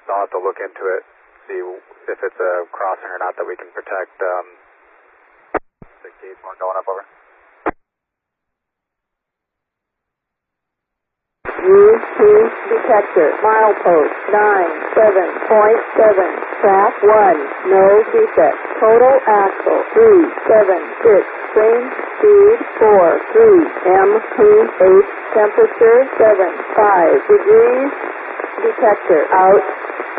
I'll have to look into it, see if it's a crossing or not that we can protect. 681 going up, over. U2 detector, milepost 97.7, track 1, no defect, total axle 376, wind speed 43, M28, temperature 75 degrees, detector out.